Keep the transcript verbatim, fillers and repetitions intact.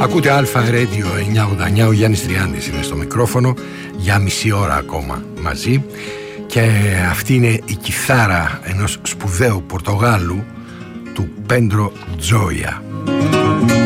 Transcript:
Ακούτε Αλφα Radio εννιακόσια ογδόντα εννιά, ο Γιάννης Τριάντης είναι στο μικρόφωνο για μισή ώρα ακόμα μαζί, και αυτή είναι η κιθάρα ενός σπουδαίου Πορτογάλου, του Πέντρο Τζόια.